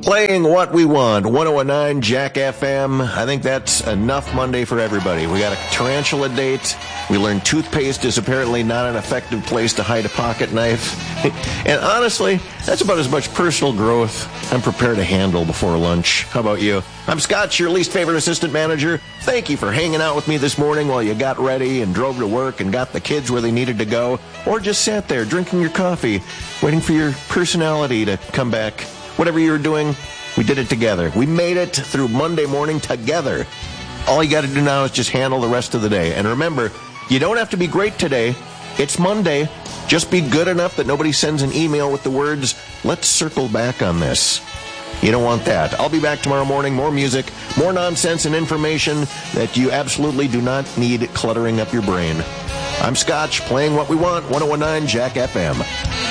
Playing what we want, 1019 Jack FM. I think that's enough Monday for everybody. We got a tarantula date. We learned toothpaste is apparently not an effective place to hide a pocket knife. And honestly, that's about as much personal growth I'm prepared to handle before lunch. How about you? I'm Scott, your least favorite assistant manager. Thank you for hanging out with me this morning while you got ready and drove to work and got the kids where they needed to go, or just sat there drinking your coffee, waiting for your personality to come back. Whatever you were doing, we did it together. We made it through Monday morning together. All you got to do now is just handle the rest of the day. And remember, you don't have to be great today. It's Monday. Just be good enough that nobody sends an email with the words, "Let's circle back on this." You don't want that. I'll be back tomorrow morning. More music, more nonsense and information that you absolutely do not need cluttering up your brain. I'm Scotch, playing what we want, 1019 Jack FM.